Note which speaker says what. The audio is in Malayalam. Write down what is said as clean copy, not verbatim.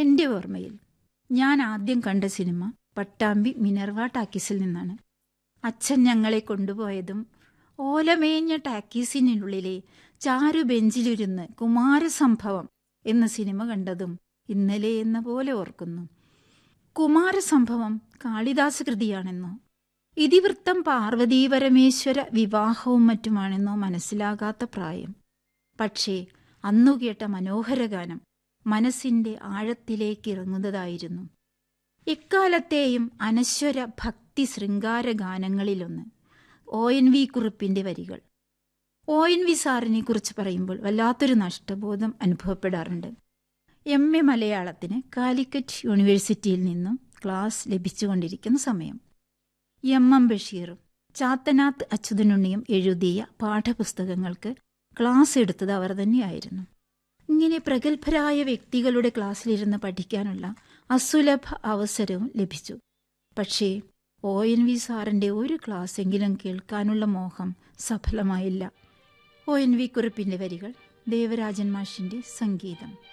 Speaker 1: എൻ്റെ ഓർമ്മയിൽ ഞാൻ ആദ്യം കണ്ട സിനിമ പട്ടാമ്പി മിനർവ ടാക്കീസിൽ നിന്നാണ്. അച്ഛൻ ഞങ്ങളെ കൊണ്ടുപോയതും ഓലമേഞ്ഞ ടാക്കീസിനുള്ളിലെ ചാരു ബെഞ്ചിലിരുന്ന് കുമാരസംഭവം എന്ന സിനിമ കണ്ടതും ഇന്നലെ എന്ന പോലെ ഓർക്കുന്നു. കുമാരസംഭവം കാളിദാസ കൃതിയാണെന്നോ ഇതിവൃത്തം പാർവതീ പരമേശ്വര വിവാഹവും മറ്റുമാണെന്നോ മനസ്സിലാകാത്ത പ്രായം. പക്ഷേ അന്നു കേട്ട മനോഹര ഗാനം മനസ്സിൻ്റെ ആഴത്തിലേക്ക് ഇറങ്ങുന്നതായിരുന്നു. എക്കാലത്തെയും അനശ്വര ഭക്തി ശൃംഗാര ഗാനങ്ങളിലൊന്ന് ONV കുറുപ്പിൻ്റെ വരികൾ. ONV സാറിനെ കുറിച്ച് പറയുമ്പോൾ വല്ലാത്തൊരു നഷ്ടബോധം അനുഭവപ്പെടാറുണ്ട്. MA മലയാളത്തിന് കാലിക്കറ്റ് യൂണിവേഴ്സിറ്റിയിൽ നിന്നും ക്ലാസ് ലഭിച്ചുകൊണ്ടിരിക്കുന്ന സമയം MM ബഷീറും ചാത്തനാത്ത് അച്യുതനുണ്ണിയും എഴുതിയ പാഠപുസ്തകങ്ങൾക്ക് ക്ലാസ് എടുത്തത് അവർ തന്നെയായിരുന്നു. ഇങ്ങനെ പ്രഗത്ഭരായ വ്യക്തികളുടെ ക്ലാസ്സിലിരുന്ന് പഠിക്കാനുള്ള അസുലഭ അവസരവും ലഭിച്ചു. പക്ഷേ ONV സാറിൻ്റെ ഒരു ക്ലാസ്സെങ്കിലും കേൾക്കാനുള്ള മോഹം സഫലമായില്ല. ONV കുറുപ്പിൻ്റെ വരികൾ, ദേവരാജൻ മാഷിൻ്റെ സംഗീതം.